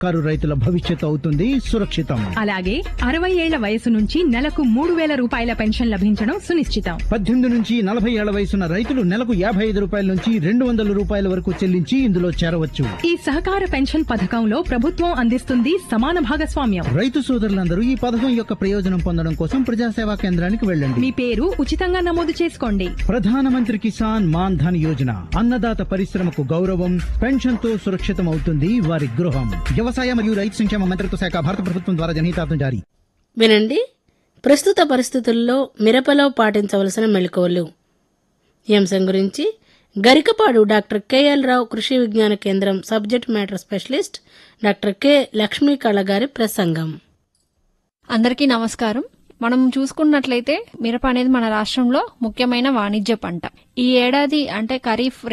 Car రైతుల భవిష్యత్తు అవుతుంది సురక్షితం. అలాగే 60 ఏళ్ల వయసు నుంచి నెలకు 3,000 రూపాయల పెన్షన్ లభించడం సునిశ్చితం. 18 నుంచి 40 ఏళ్ల వయసున్న రైతులు నెలకు 55 రూపాయల నుంచి 200 రూపాయల వరకు చెల్లించి ఇందులో చేరవచ్చు. ఈ సహకార పెన్షన్ పథకంలో ప్రభుత్వం అందిస్తుంది సమాన భాగస్వామ్యం. రైతు సోదరులందరూ ఈ పథకం యొక్క ప్రయోజనం పొందడం కోసం ప్రజాసేవా కేంద్రానికి వెళ్ళండి. మీ పేరు ఉచితంగా నమోదు చేసుకోండి. ప్రధానమంత్రి కిసాన్ మాన్ ధన్ యోజన, అన్నదాత పరిశ్రమకు గౌరవం, పెన్షన్ తో సురక్షితం అవుతుంది వారి గృహం. వ్యవసాయ మరియు రైతు సంక్షేమ మంత్రిత్వ శాఖ, భారత ప్రభుత్వం ద్వారా జనహితార్థం జారీ. వినండి, ప్రస్తుత పరిస్థితుల్లో మిరపలో పాటించవలసిన మెళకువలు ఈ అంశం గురించి గరికపాడు డాక్టర్ కెఎల్ రావు కృషి విజ్ఞాన కేంద్రం subject matter specialist doctor K Lakshmi కళ గారి ప్రసంగం. అందరికీ నమస్కారం. మనం చూసుకున్నట్లయితే మిరప అనేది మన రాష్ట్రంలో ముఖ్యమైన వాణిజ్య పంట. ఈ ఏడాది అంటే ఖరీఫ్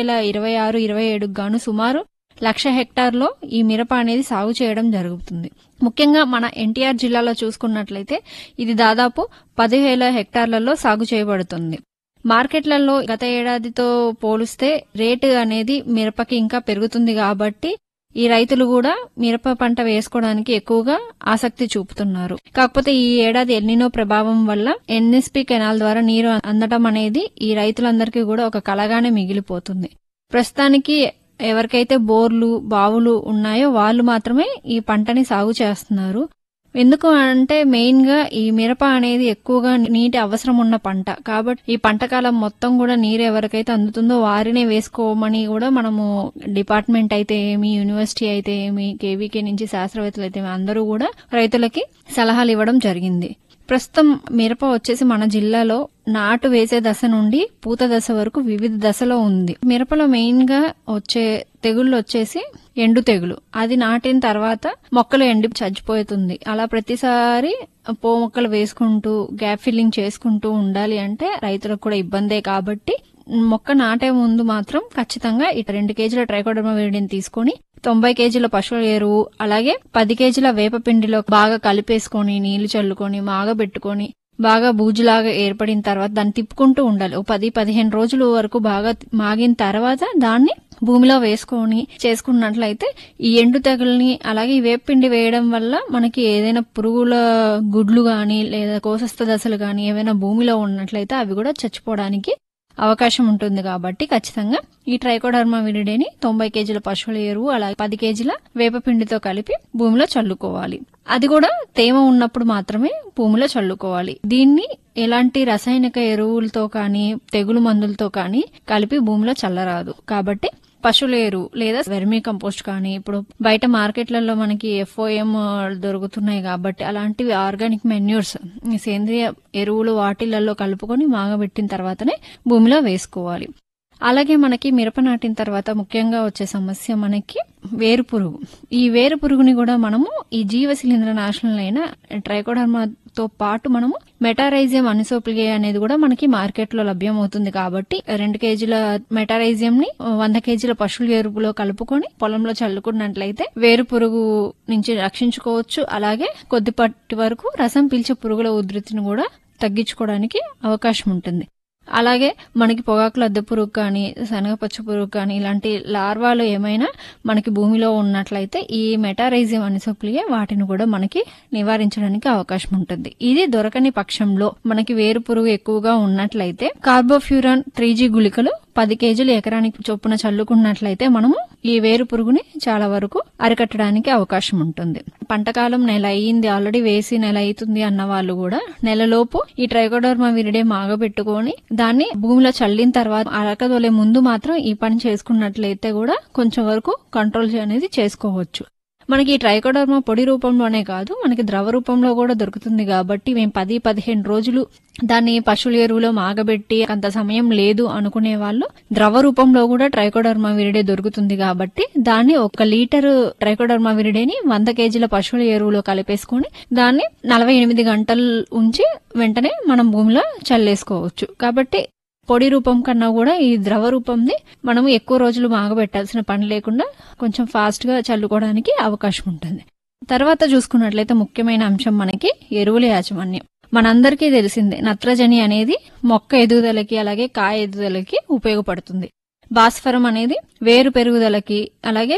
2026-27 గాను సుమారు 1,00,000 హెక్టార్లో ఈ మిరప అనేది సాగు చేయడం జరుగుతుంది. ముఖ్యంగా మన ఎన్టీఆర్ జిల్లాలో చూసుకున్నట్లయితే ఇది దాదాపు 10,000 హెక్టార్లలో సాగు చేయబడుతుంది. మార్కెట్లలో గత ఏడాదితో పోలిస్తే రేటు అనేది మిరపకి ఇంకా పెరుగుతుంది కాబట్టి ఈ రైతులు కూడా మిరప పంట వేసుకోవడానికి ఎక్కువగా ఆసక్తి చూపుతున్నారు. కాకపోతే ఈ ఏడాది ఎల్నినో ప్రభావం వల్ల ఎన్ఎస్పి కెనాల్ ద్వారా నీరు అందడం అనేది ఈ రైతులందరికీ కూడా ఒక కలగానే మిగిలిపోతుంది. ప్రస్తుతానికి ఎవరికైతే బోర్లు బావులు ఉన్నాయో వాళ్ళు మాత్రమే ఈ పంటని సాగు చేస్తున్నారు. ఎందుకు అంటే మెయిన్ గా ఈ మిరప అనేది ఎక్కువగా నీటి అవసరం ఉన్న పంట కాబట్టి ఈ పంట కాలం మొత్తం కూడా నీరు ఎవరికైతే అందుతుందో వారినే వేసుకోమని కూడా మనము డిపార్ట్మెంట్ అయితే ఏమి, యూనివర్సిటీ అయితే ఏమి, కేవీకే నుంచి శాస్త్రవేత్తలు అయితే అందరూ కూడా రైతులకి సలహాలు ఇవ్వడం జరిగింది. ప్రస్తుతం మిరప వచ్చేసి మన జిల్లాలో నాటు వేసే దశ నుండి పూత దశ వరకు వివిధ దశలో ఉంది. మిరపలో మెయిన్ గా వచ్చే తెగుళ్ళు వచ్చేసి ఎండు తెగులు. అది నాటిన తర్వాత మొక్కలు ఎండి చచ్చిపోతుంది. అలా ప్రతిసారి పో మొక్కలు వేసుకుంటూ గ్యాప్ ఫిల్లింగ్ చేసుకుంటూ ఉండాలి అంటే రైతులకు కూడా ఇబ్బందే కాబట్టి మొక్క నాటే ముందు మాత్రం ఖచ్చితంగా 2 కేజీల ట్రైకోడర్మా విరిడిని తీసుకొని 90 కేజీల పశువుల ఎరువు అలాగే 10 కేజీల వేపపిండిలో బాగా కలిపేసుకొని నీళ్లు చల్లుకొని మాగబెట్టుకొని బాగా బూజులాగా ఏర్పడిన తర్వాత దాన్ని తిప్పుకుంటూ ఉండాలి. 10-15 రోజుల వరకు బాగా మాగిన తర్వాత దాన్ని భూమిలో వేసుకొని చేసుకున్నట్లయితే ఈ ఎండు తెగుల్ని అలాగే ఈ వేపపిండి వేయడం వల్ల మనకి ఏదైనా పురుగుల గుడ్లు గాని లేదా కోసస్థ దశలు గాని ఏవైనా భూమిలో ఉన్నట్లయితే అవి కూడా చచ్చిపోవడానికి అవకాశం ఉంటుంది. కాబట్టి ఖచ్చితంగా ఈ ట్రైకోడర్మా విరిడేని 90 కేజీల పశువుల ఎరువు అలాగే 10 కేజీల వేపపిండితో కలిపి భూమిలో చల్లుకోవాలి. అది కూడా తేమ ఉన్నప్పుడు మాత్రమే భూమిలో చల్లుకోవాలి. దీన్ని ఎలాంటి రసాయనిక ఎరువులతో కానీ తెగులు మందులతో కానీ కలిపి భూమిలో చల్లరాదు. కాబట్టి పశువుల ఎరువు లేదా వెర్మీ కంపోస్ట్ కానీ ఇప్పుడు బయట మార్కెట్లలో మనకి FOM దొరుకుతున్నాయి కాబట్టి అలాంటివి ఆర్గానిక్ మెన్యూర్స్ సేంద్రియ ఎరువులు వాటిలలో కలుపుకొని మాగబెట్టిన తర్వాతనే భూమిలో వేసుకోవాలి. అలాగే మనకి మిరప నాటిన తర్వాత ముఖ్యంగా వచ్చే సమస్య మనకి వేరు పురుగు. ఈ వేరు పురుగుని కూడా మనము ఈ జీవ శిలీంద్ర నాశనం అయిన ట్రైకోడర్మాతో పాటు మనము మెటారైజియం అనిసోప్లిగే అనేది కూడా మనకి మార్కెట్ లో లభ్యమవుతుంది. కాబట్టి 2 కేజీల మెటారైజియం ని 100 కేజీల పశువుల ఎరువులో కలుపుకొని పొలంలో చల్లుకున్నట్లయితే వేరు పురుగు నుంచి రక్షించుకోవచ్చు. అలాగే కొద్దిపాటి వరకు రసం పీల్చే పురుగుల ఉధృతిని కూడా తగ్గించుకోవడానికి అవకాశం ఉంటుంది. అలాగే మనకి పొగాకు లద్దె పురుగు కానీ శనగపచ్చ పురుగు కానీ ఇలాంటి లార్వాలు ఏమైనా మనకి భూమిలో ఉన్నట్లయితే ఈ మెటారైజియం అనిసోప్లిగే వాటిని కూడా మనకి నివారించడానికి అవకాశం ఉంటుంది. ఇది దొరకని పక్షంలో మనకి వేరు పురుగు ఎక్కువగా ఉన్నట్లయితే కార్బోఫ్యూరాన్ 3G గుళికలు 10 కేజీలు ఎకరానికి చొప్పున చల్లుకున్నట్లయితే మనము ఈ వేరు పురుగుని చాలా వరకు అరికట్టడానికి అవకాశం ఉంటుంది. పంటకాలం నెల అయ్యింది, ఆల్రెడీ వేసి నెల అవుతుంది అన్న వాళ్ళు కూడా నెలలోపు ఈ ట్రైకోడర్మా విరిడే మాగబెట్టుకొని దాన్ని భూమిలో చల్లిన తర్వాత అరకదోలే ముందు మాత్రం ఈ పని చేసుకున్నట్లయితే కూడా కొంచెం వరకు కంట్రోల్ అనేది చేసుకోవచ్చు. మనకి ఈ ట్రైకోడర్మా పొడి రూపంలోనే కాదు మనకి ద్రవ రూపంలో కూడా దొరుకుతుంది. కాబట్టి మేము 10-15 రోజులు దాన్ని పశువుల ఎరువులో మాగబెట్టి అంత సమయం లేదు అనుకునే వాళ్ళు ద్రవ రూపంలో కూడా ట్రైకోడర్మా విరిడే దొరుకుతుంది. కాబట్టి దాన్ని 1 లీటర్ ట్రైకోడర్మా విరిడేని 100 కేజీల పశువుల ఎరువులో కలిపేసుకుని దాన్ని 48 గంటలు ఉంచి వెంటనే మనం భూమిలో చల్లేసుకోవచ్చు. కాబట్టి పొడి రూపం కన్నా కూడా ఈ ద్రవ రూపంని మనము ఎక్కువ రోజులు మాగబెట్టాల్సిన పని లేకుండా కొంచెం ఫాస్ట్ గా చల్లుకోవడానికి అవకాశం ఉంటుంది. తర్వాత చూసుకున్నట్లయితే ముఖ్యమైన అంశం మనకి ఎరువుల యాజమాన్యం. మనందరికీ తెలిసిందే నత్రజని అనేది మొక్క ఎదుగుదలకి అలాగే కాయ ఎదుగుదలకి ఉపయోగపడుతుంది. భాస్వరం అనేది వేరు పెరుగుదలకి అలాగే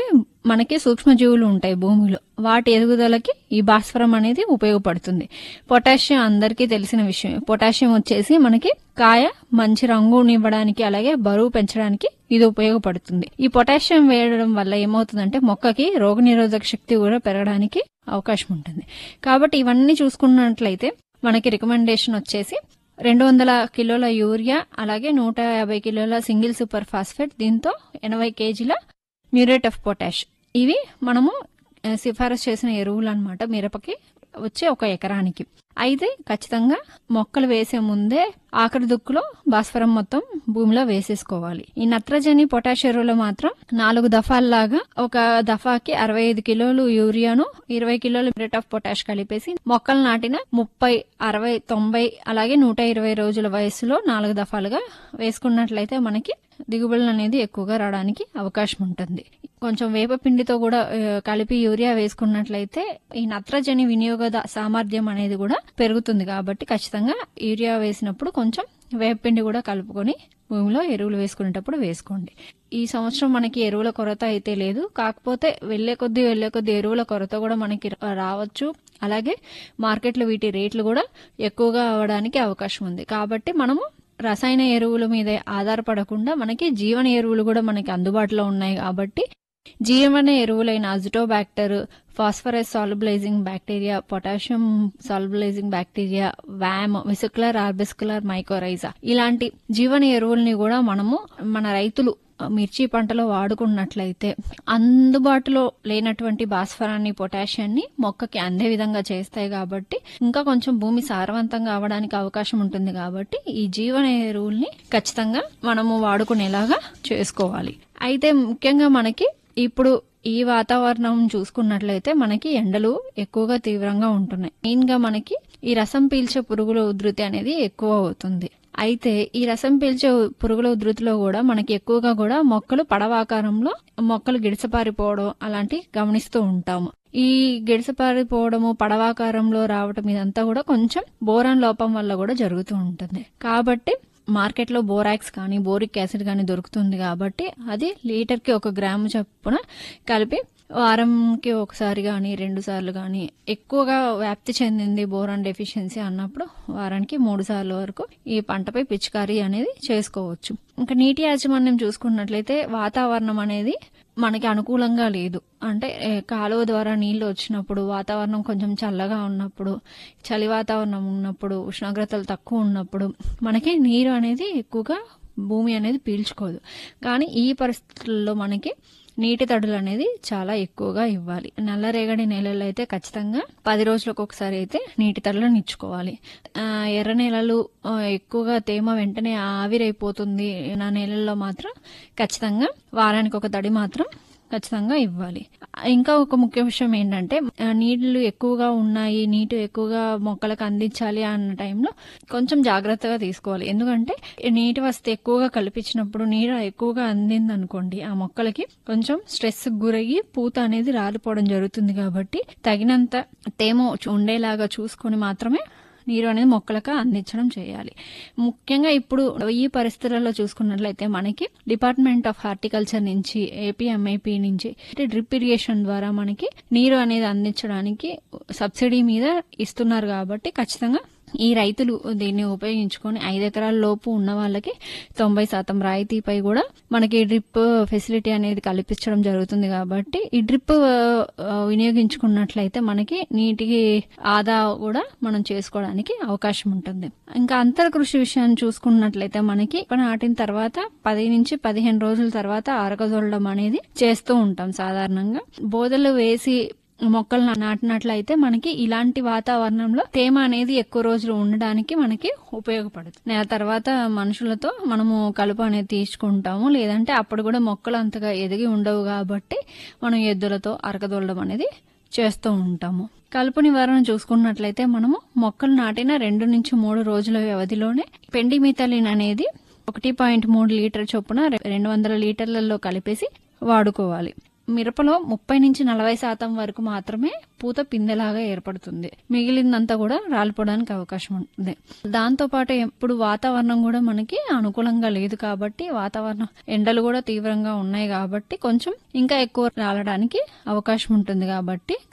మనకి సూక్ష్మజీవులు ఉంటాయి భూమిలో, వాటి ఎదుగుదలకి ఈ భాస్వరం అనేది ఉపయోగపడుతుంది. పొటాషియం అందరికీ తెలిసిన విషయం. పొటాషియం వచ్చేసి మనకి కాయ మంచి రంగునివ్వడానికి అలాగే బరువు పెంచడానికి ఇది ఉపయోగపడుతుంది. ఈ పొటాషియం వేయడం వల్ల ఏమవుతుందంటే మొక్కకి రోగనిరోధక శక్తి కూడా పెరగడానికి అవకాశం ఉంటుంది. కాబట్టి ఇవన్నీ చూసుకున్నట్లయితే మనకి రికమెండేషన్ వచ్చేసి 200 కిలోల యూరియా అలాగే 150 కిలోల సింగిల్ సూపర్ ఫాస్ఫేట్, దీంతో 80 కేజీల మ్యూరేట్ ఆఫ్ పొటాష్, ఇవి మనము సిఫారసు చేసిన ఎరువులు అన్నమాట మిరపకి వచ్చే 1 ఎకరానికి. అయితే ఖచ్చితంగా మొక్కలు వేసే ముందే ఆఖరి దుక్కులో భాస్వరం మొత్తం భూమిలో వేసేసుకోవాలి. ఈ నత్రజని పొటాష్ ఎరువులు మాత్రం 4 దఫాల్లాగా, ఒక దఫాకి 65 కిలోలు యూరియాను 20 కిలోలు మ్యూరేట్ ఆఫ్ పొటాష్ కలిపేసి మొక్కలు నాటిన 30, 60, 90 అలాగే 120 రోజుల వయసులో 4 దఫాలుగా వేసుకున్నట్లయితే మనకి దిగుబడులు అనేది ఎక్కువగా రావడానికి అవకాశం ఉంటుంది. కొంచెం వేపపిండితో కూడా కలిపి యూరియా వేసుకున్నట్లయితే ఈ నత్రజని వినియోగ సామర్థ్యం అనేది కూడా పెరుగుతుంది. కాబట్టి ఖచ్చితంగా యూరియా వేసినప్పుడు కొంచెం వేపపిండి కూడా కలుపుకొని భూమిలో ఎరువులు వేసుకునేటప్పుడు వేసుకోండి. ఈ సంవత్సరం మనకి ఎరువుల కొరత అయితే లేదు, కాకపోతే వెళ్లే కొద్దీ ఎరువుల కొరత కూడా మనకి రావచ్చు. అలాగే మార్కెట్లో వీటి రేట్లు కూడా ఎక్కువగా అవడానికి అవకాశం ఉంది. కాబట్టి మనము రసాయన ఎరువుల మీద ఆధారపడకుండా మనకి జీవన ఎరువులు కూడా మనకి అందుబాటులో ఉన్నాయి. కాబట్టి జీవన ఎరువులైన Azotobacter, phosphorus solubilising bacteria, potassium solubilising bacteria, వ్యామ్, vesicular ఆర్బిస్కులర్ mycorrhiza, ఇలాంటి జీవన ఎరువుల్ని కూడా మనము మన రైతులు మిర్చి పంటలో వాడుకున్నట్లయితే అందుబాటులో లేనటువంటి భాస్వరాన్ని, పొటాషియాన్ని మొక్కకి అందే విధంగా చేస్తాయి. కాబట్టి ఇంకా కొంచెం భూమి సారవంతంగా అవడానికి అవకాశం ఉంటుంది. కాబట్టి ఈ జీవన ఎరువుల్ని ఖచ్చితంగా మనము వాడుకునేలాగా చేసుకోవాలి. అయితే ముఖ్యంగా మనకి ఇప్పుడు ఈ వాతావరణం చూసుకున్నట్లయితే మనకి ఎండలు ఎక్కువగా తీవ్రంగా ఉంటున్నాయి. మెయిన్ గా మనకి ఈ రసం పీల్చే పురుగుల ఉధృతి అనేది ఎక్కువ అవుతుంది. అయితే ఈ రసం పీల్చే పురుగుల ఉధృతిలో కూడా మనకి ఎక్కువగా కూడా మొక్కలు పడవాకారంలో మొక్కలు గిడసపారిపోవడం అలాంటి గమనిస్తూ ఉంటాము. ఈ గిడసపారిపోవడము, పడవాకారంలో రావటం ఇదంతా కూడా కొంచెం బోరాన్ లోపం వల్ల కూడా జరుగుతూ ఉంటుంది. కాబట్టి మార్కెట్లో బోరాక్స్ కానీ బోరిక్ యాసిడ్ కానీ దొరుకుతుంది. కాబట్టి అది లీటర్కి 1 గ్రాము చొప్పున కలిపి వారంకి ఒకసారి కానీ 2 సార్లు కానీ, ఎక్కువగా వ్యాప్తి చెందింది బోరాన్ డెఫిషియన్సీ అన్నప్పుడు వారానికి 3 సార్లు వరకు ఈ పంటపై పిచికారీ అనేది చేసుకోవచ్చు. ఇంకా నీటి యాజమాన్యం చూసుకున్నట్లయితే వాతావరణం అనేది మనకి అనుకూలంగా లేదు. అంటే కాలువ ద్వారా నీళ్లు వచ్చినప్పుడు, వాతావరణం కొంచెం చల్లగా ఉన్నప్పుడు, చలి వాతావరణం ఉన్నప్పుడు, ఉష్ణోగ్రతలు తక్కువ ఉన్నప్పుడు మనకి నీరు అనేది ఎక్కువగా భూమి అనేది పీల్చుకోదు. కానీ ఈ పరిస్థితుల్లో మనకి నీటి తడులు అనేది చాలా ఎక్కువగా ఇవ్వాలి. నల్లరేగడి నేలల్లో అయితే ఖచ్చితంగా 10 రోజులకు ఒకసారి అయితే నీటి తడులను ఇచ్చుకోవాలి. ఎర్ర నేలలు ఎక్కువగా తేమ వెంటనే ఆవిరైపోతుంది నా నేలల్లో మాత్రం ఖచ్చితంగా వారానికి 1 తడి మాత్రం ఖచ్చితంగా ఇవ్వాలి. ఇంకా ఒక ముఖ్య విషయం ఏంటంటే నీళ్లు ఎక్కువగా ఉన్నాయి, నీటి ఎక్కువగా మొక్కలకు అందించాలి అన్న టైంలో కొంచెం జాగ్రత్తగా తీసుకోవాలి. ఎందుకంటే నీటి వసతి ఎక్కువగా కల్పించినప్పుడు నీరు ఎక్కువగా అందింది అనుకోండి, ఆ మొక్కలకి కొంచెం స్ట్రెస్ గురయ్యి పూత అనేది రాలిపోవడం జరుగుతుంది. కాబట్టి తగినంత తేమ ఉండేలాగా చూసుకొని మాత్రమే నీరు అనేది మొక్కలకు అందించడం చేయాలి. ముఖ్యంగా ఇప్పుడు ఈ పరిస్థితులలో చూసుకున్నట్లయితే మనకి డిపార్ట్మెంట్ ఆఫ్ హార్టికల్చర్ నుంచి, ఏపీఎంఐపీ నుంచి డ్రిప్ ఇరిగేషన్ ద్వారా మనకి నీరు అనేది అందించడానికి సబ్సిడీ మీద ఇస్తున్నారు. కాబట్టి ఖచ్చితంగా ఈ రైతులు దీన్ని ఉపయోగించుకొని 5 ఎకరాల లోపు ఉన్న వాళ్ళకి 90% రాయితీపై కూడా మనకి డ్రిప్ ఫెసిలిటీ అనేది కల్పించడం జరుగుతుంది. కాబట్టి ఈ డ్రిప్ వినియోగించుకున్నట్లయితే మనకి నీటికి ఆదా కూడా మనం చేసుకోవడానికి అవకాశం ఉంటుంది. ఇంకా అంతర కృషి విషయాన్ని చూసుకున్నట్లయితే మనకి నాటిన తర్వాత 10 నుంచి 15 రోజుల తర్వాత ఆరకదొల్లడం అనేది చేస్తూ ఉంటాం. సాధారణంగా బోదలు వేసి మొక్కలు నాటినట్లయితే మనకి ఇలాంటి వాతావరణంలో తేమ అనేది ఎక్కువ రోజులు ఉండడానికి మనకి ఉపయోగపడుతుంది. ఆ తర్వాత మనుషులతో మనము కలుపు అనేది తీసుకుంటాము. లేదంటే అప్పుడు కూడా మొక్కలు అంతగా ఎదిగి ఉండవు. కాబట్టి మనం ఎద్దులతో అరకదొల్లడం అనేది చేస్తూ ఉంటాము. కలుపు నివారణ చూసుకున్నట్లయితే మనము మొక్కలు నాటిన 2 నుంచి 3 రోజుల వ్యవధిలోనే పెండిమిథలిన్ అనేది 1.3 లీటర్ చొప్పున 200 లీటర్లలో కలిపేసి వాడుకోవాలి. మిరపలో 30-40% వరకు మాత్రమే పూత పిందెలాగా ఏర్పడుతుంది. మిగిలిందంతా కూడా రాలిపోవడానికి అవకాశం ఉంటుంది. దాంతో పాటు ఎప్పుడు వాతావరణం కూడా మనకి అనుకూలంగా లేదు కాబట్టి, వాతావరణం ఎండలు కూడా తీవ్రంగా ఉన్నాయి కాబట్టి కొంచెం ఇంకా ఎక్కువ రాలడానికి అవకాశం ఉంటుంది. కాబట్టి